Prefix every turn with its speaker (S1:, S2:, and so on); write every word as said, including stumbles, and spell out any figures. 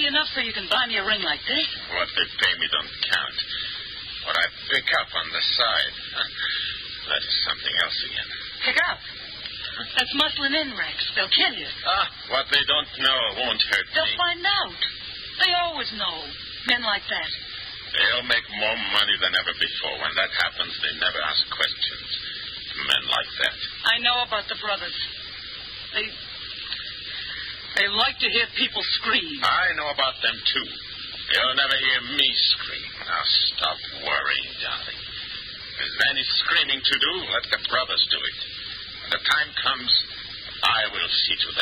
S1: enough so you can buy me a ring like this?
S2: What they pay me don't count. What I pick up on the side, that is something else again.
S1: Pick up? That's muscling in, Rex. They'll kill you.
S2: Ah, what they don't know won't hurt
S1: They'll
S2: me.
S1: find out. They always know. Men like that.
S2: They'll make more money than ever before. When that happens, they never ask questions. Men like that.
S1: I know about the brothers. They... They like to hear people scream.
S2: I know about them, too. You'll never hear me scream. Now stop worrying, darling. If there's any screaming to do, let the brothers do it. When the time comes, I will see to that.